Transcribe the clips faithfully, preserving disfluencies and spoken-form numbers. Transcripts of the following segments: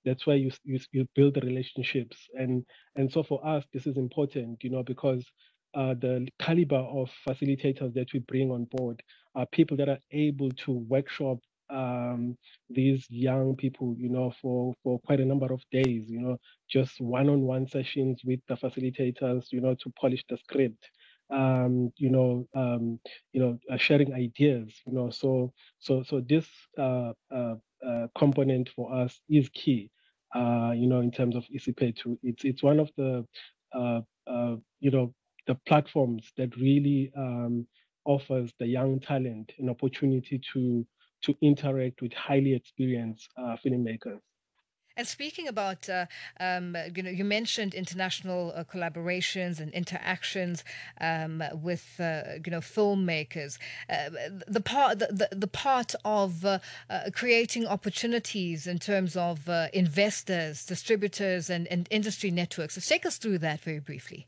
That's where you you, you build the relationships, and and so for us, this is important, you know, because uh, the caliber of facilitators that we bring on board are people that are able to workshop um, these young people, you know, for for quite a number of days, you know, just one-on-one sessions with the facilitators, you know, to polish the script, um, you know, um, you know, uh, sharing ideas, you know, so so so this uh, uh, uh, component for us is key, uh, you know, in terms of Isipetu. It's it's one of the uh, uh, you know, the platforms that really um, offers the young talent an opportunity to to interact with highly experienced uh, filmmakers. And speaking about, uh, um, you know, you mentioned international uh, collaborations and interactions um, with, uh, you know, filmmakers. Uh, the part, the, the, the part of uh, uh, creating opportunities in terms of uh, investors, distributors, and, and industry networks. So take us through that very briefly.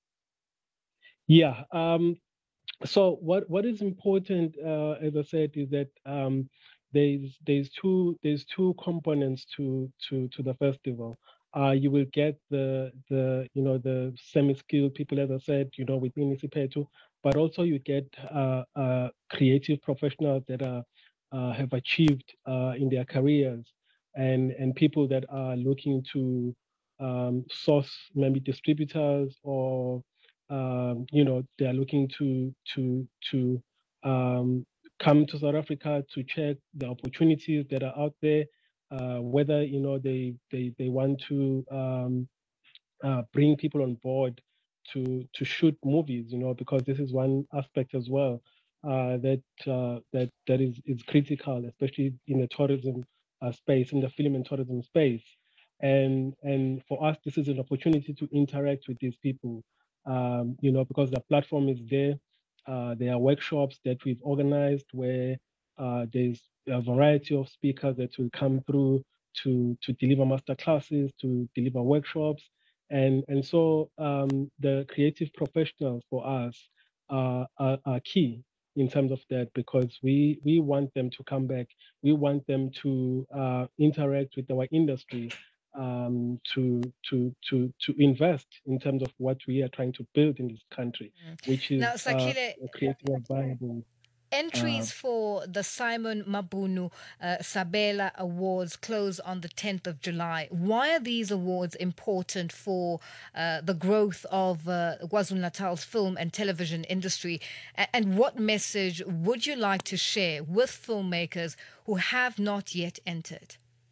Yeah. Um, so what what is important, uh, as I said, is that um, there's there's two there's two components to to to the festival. Uh, you will get the the you know the semi-skilled people, as I said, you know, within Isipetu, but also you get uh, uh, creative professionals that are uh, have achieved uh, in their careers, and and people that are looking to um, source maybe distributors, or um, you know, they are looking to to to um, come to South Africa to check the opportunities that are out there. Uh, whether you know they they they want to um, uh, bring people on board to to shoot movies, you know, because this is one aspect as well uh, that uh, that that is is critical, especially in the tourism uh, space, in the film and tourism space. And and for us, this is an opportunity to interact with these people, um, you know, because the platform is there. Uh, there are workshops that we've organized where uh, there's a variety of speakers that will come through to to deliver master classes, to deliver workshops, and and so um, the creative professionals for us are, are, are key in terms of that, because we we want them to come back. We want them to uh, interact with our industry, um, to to to to invest in terms of what we are trying to build in this country, Mm. which Now, is uh, Sakile, creating a viable. Uh, entries for the Simon Mabunu uh, Sabela Awards close on the tenth of July. Why are these awards important for uh, the growth of uh, KwaZulu-Natal's film and television industry? A- and what message would you like to share with filmmakers who have not yet entered?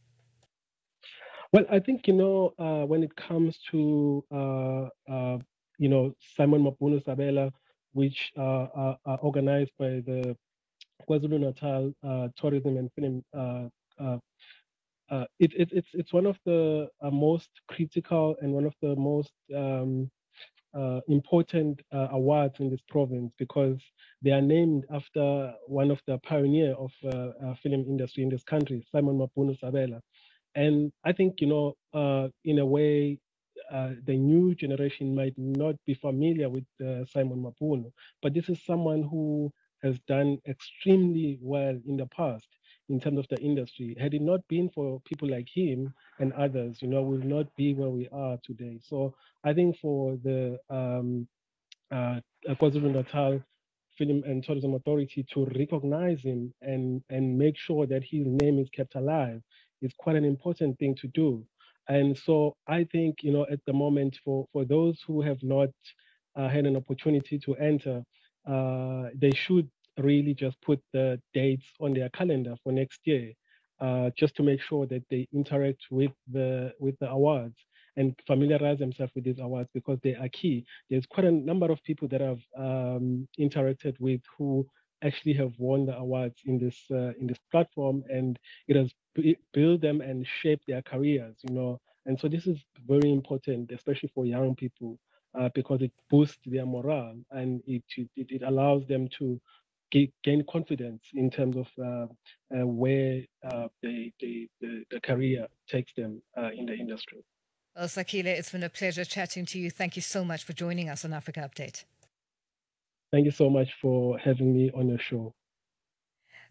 Well, I think, you know, uh, when it comes to uh, uh, you know, Simon Mabunu Sabela, which uh, are, are organized by the KwaZulu Natal uh, Tourism and Film. Uh, uh, uh, it, it, it's it's one of the uh, most critical and one of the most um, uh, important uh, awards in this province, because they are named after one of the pioneer of uh, uh, film industry in this country, Simon Mabunu Sabela. And I think, you know, uh, in a way, uh, the new generation might not be familiar with uh, Simon Mabunu, but this is someone who has done extremely well in the past in terms of the industry. Had it not been for people like him and others, you know, we will not be where we are today. So I think for the um, uh, KwaZulu Natal Film and Tourism Authority to recognize him and and make sure that his name is kept alive is quite an important thing to do. And so I think, you know, at the moment, for for those who have not uh, had an opportunity to enter, uh, they should really just put the dates on their calendar for next year, uh, just to make sure that they interact with the with the awards and familiarize themselves with these awards, because they are key. There's quite a number of people that I've um, interacted with who actually have won the awards in this uh, in this platform, and it has b- built them and shaped their careers, you know. And so this is very important, especially for young people, uh, because it boosts their morale, and it it, it allows them to ga- gain confidence in terms of uh, uh, where uh, the, the, the the career takes them uh, in the industry. Well, Sakile, it's been a pleasure chatting to you. Thank you so much for joining us on Africa Update. Thank you so much for having me on your show.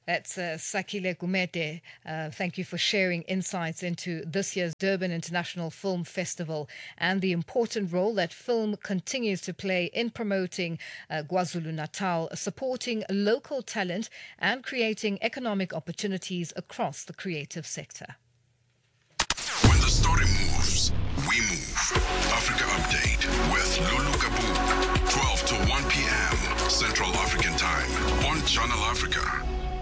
That's uh, Sakile Gumede. Uh, thank you for sharing insights into this year's Durban International Film Festival and the important role that film continues to play in promoting uh, KwaZulu-Natal, supporting local talent and creating economic opportunities across the creative sector. When the story moves, we move. Africa Update with Lulu Kabu, twelve to one p.m. Central African Time on Channel Africa.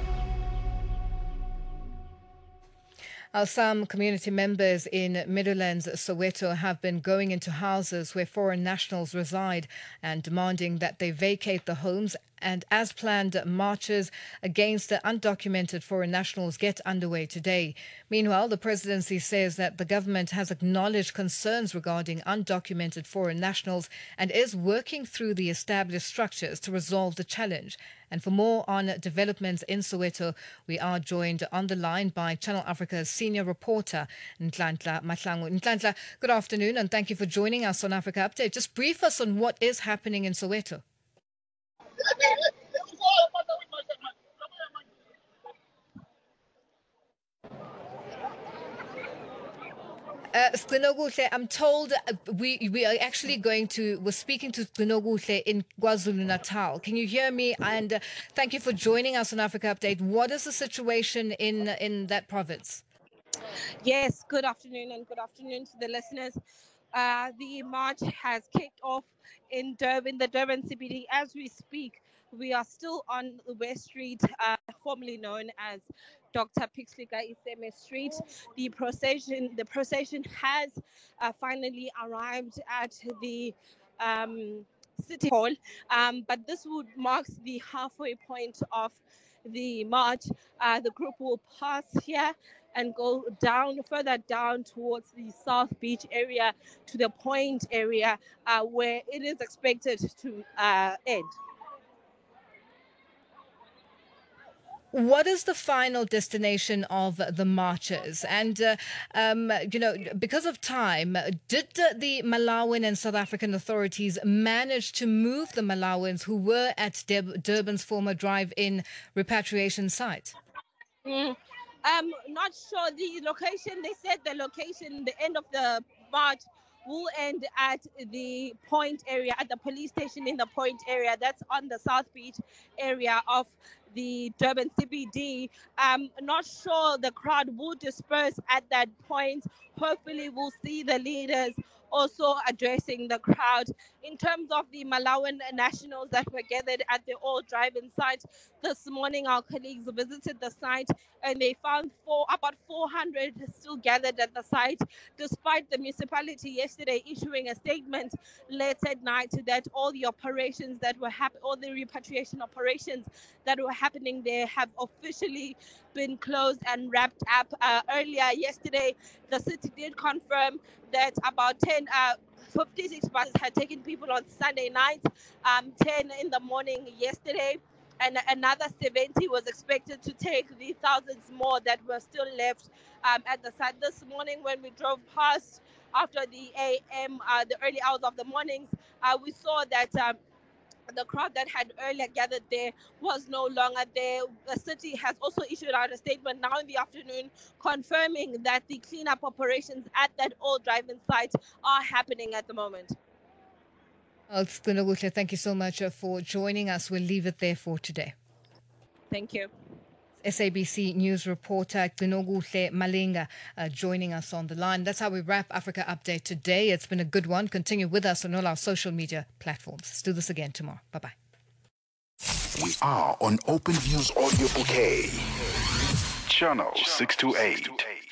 Uh, some community members in Meadowlands, Soweto, have been going into houses where foreign nationals reside and demanding that they vacate the homes. And as planned, marches against the undocumented foreign nationals get underway today. Meanwhile, the presidency says that the government has acknowledged concerns regarding undocumented foreign nationals and is working through the established structures to resolve the challenge. And for more on developments in Soweto, we are joined on the line by Channel Africa's senior reporter, Nhlanhla Mahlangu. Nhlanhla, good afternoon and thank you for joining us on Africa Update. Just brief us on what is happening in Soweto. Uh, Sqinokuhle, I'm told we we are actually going to, we're speaking to Sqinokuhle in KwaZulu-Natal. Can you hear me? And uh, thank you for joining us on Africa Update. What is the situation in in that province? Yes, good afternoon and good afternoon to the listeners. Uh, the march has kicked off in Durban, the Durban C B D. As we speak, we are still on West Street, uh, formerly known as Doctor Pixlika Iseme Street. The procession, the procession has uh, finally arrived at the um, City Hall, um, but this would mark the halfway point of the march. Uh, the group will pass here and go down, further down towards the South Beach area to the Point area, uh, where it is expected to uh, end. What is the final destination of the marchers? And, uh, um, you know, because of time, did the, the Malawian and South African authorities manage to move the Malawans who were at Deb- Durban's former drive-in repatriation site? Mm. I'm not sure the location. They said the location, the end of the march will end at the Point area, at the police station in the Point area. That's on the South Beach area of the Durban C B D. I'm not sure the crowd will disperse at that point. Hopefully we'll see the leaders also addressing the crowd. In terms of the Malawian nationals that were gathered at the old drive-in site, this morning our colleagues visited the site and they found four, about four hundred still gathered at the site, despite the municipality yesterday issuing a statement late at night that all the operations that were happening, all the repatriation operations that were happening there have officially been closed and wrapped up. Uh, earlier yesterday, the city did confirm that about ten, uh, fifty-six buses had taken people on Sunday night, um, ten in the morning yesterday, and another seventy was expected to take the thousands more that were still left um, at the site. This morning when we drove past after the A M, uh, the early hours of the mornings, uh, we saw that um, the crowd that had earlier gathered there was no longer there. The city has also issued out a statement now in the afternoon confirming that the cleanup operations at that old drive-in site are happening at the moment. Well, thank you so much for joining us. We'll leave it there for today. Thank you. S A B C News reporter Sqinokuhle Malinga uh, joining us on the line. That's how we wrap Africa Update today. It's been a good one. Continue with us on all our social media platforms. Let's do this again tomorrow. Bye-bye. We are on Open Views Audio Bouquet. Channel six two eight.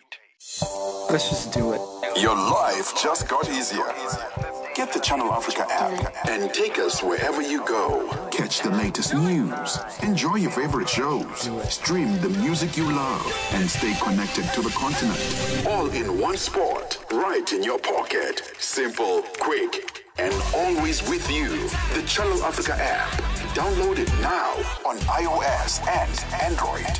Let's just do it. Your life just got easier. Get the Channel Africa app and take us wherever you go. Catch the latest news, enjoy your favorite shows, stream the music you love, and stay connected to the continent. All in one spot, right in your pocket. Simple, quick, and always with you. The Channel Africa app. Download it now on iOS and Android.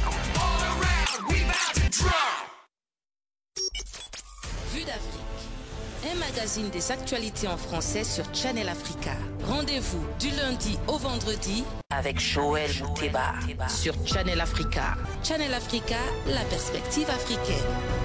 Vue d'Afrique, un magazine des actualités en français sur Channel Africa. Rendez-vous du lundi au vendredi avec Joël Mouteba sur Channel Africa. Channel Africa, la perspective africaine.